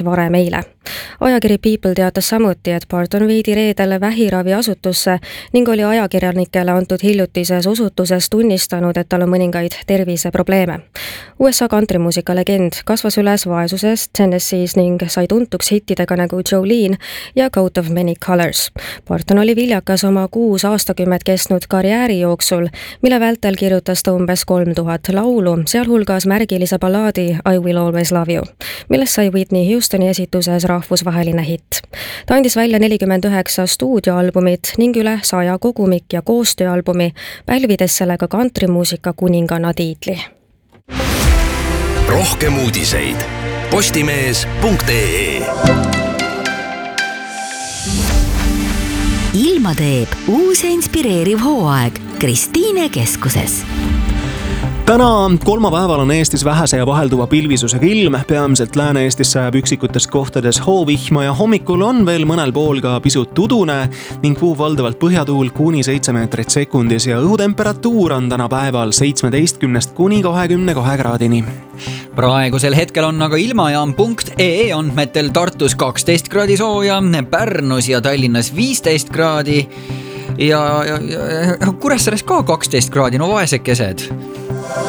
kõigest varem eile. Ajakiri People teatas samuti, et Barton viidi reedel vähiraviasutusse ning oli ajakirjanikele antud hiljutises usutuses tunnistanud, et tal on mõningaid terviseprobleeme. USA kantrimuusika legend kasvas üles vaesuses Tennessee's ning sai tuntuks hittidega nagu Jolene ja Coat of Many Colors. Barton oli viljakas oma 6 aastakümmet kestnud karjääri jooksul, mille vältel kirjutas ta umbes 3000 laulu, sealhulgas märgilise ballaadi I Will Always Love You, millest sai Whitney Houstoni esituses rahvusvaheline hitt. Ta andis välja 49 stuudioalbumit ning üle 100 kogumik- ja koostööalbumi, pälvides sellega kantrimuusika kuninganna tiitli. Rohkem uudiseid postimees.ee. Ilma teeb uus ja inspireeriv hooaeg Kristiine keskuses. Täna kolmapäeval on Eestis vähese ja vahelduva pilvisusega ilm, peamiselt Lääne-Eestis sajab üksikutes kohtades hoovihma ja hommikul on veel mõnel pool ka pisut udune ning puhub valdavalt põhjatuul kuni 7 meetrit sekundis ja õhutemperatuur on täna päeval 17 kuni 22 kraadini. Praegusel hetkel on aga ilmajaam.ee andmetel Tartus 12 kraadi sooja, Pärnus ja Tallinnas 15 kraadi ja Kuressaares ka 12 kraadi, no vaesekesed.